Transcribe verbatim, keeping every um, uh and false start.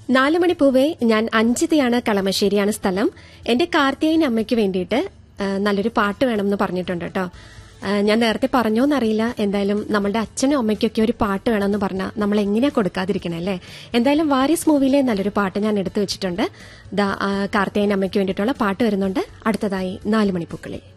നാല് മണി പൂവേ, ഞാൻ അഞ്ചിതയാണ്, കളമശ്ശേരിയാണ് സ്ഥലം. എന്റെ കാർത്തികേയൻ അമ്മയ്ക്ക് വേണ്ടിയിട്ട് നല്ലൊരു പാട്ട് വേണമെന്ന് പറഞ്ഞിട്ടുണ്ട് കേട്ടോ. ഞാൻ നേരത്തെ പറഞ്ഞോന്നറിയില്ല. എന്തായാലും നമ്മളുടെ അച്ഛനും അമ്മയ്ക്കൊക്കെ ഒരു പാട്ട് വേണമെന്ന് പറഞ്ഞാൽ നമ്മൾ എങ്ങനെയാ കൊടുക്കാതിരിക്കണേ അല്ലേ? എന്തായാലും വാരിസ് മൂവിയിലെ നല്ലൊരു പാട്ട് ഞാൻ എടുത്തു വെച്ചിട്ടുണ്ട്. കാർത്തികേയൻ അമ്മയ്ക്ക് വേണ്ടിയിട്ടുള്ള പാട്ട് വരുന്നുണ്ട് അടുത്തതായി നാല് മണിപ്പൂക്കളിൽ.